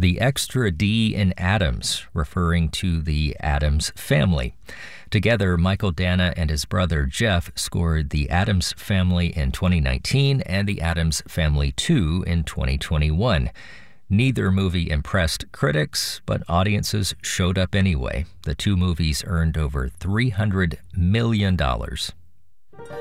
the extra D in Addams, referring to the Addams Family. Together, Michael Dana and his brother Jeff scored The Addams Family in 2019 and The Addams Family 2 in 2021. Neither movie impressed critics, but audiences showed up anyway. The two movies earned over $300 million.